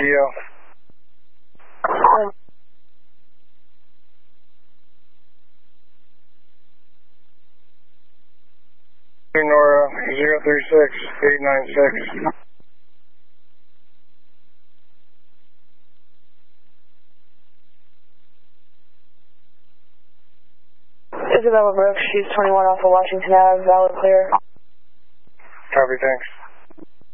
radio. Nora 036896. Isabella Brooks, she's 21 off of Washington Ave, valid clear. Copy, thanks.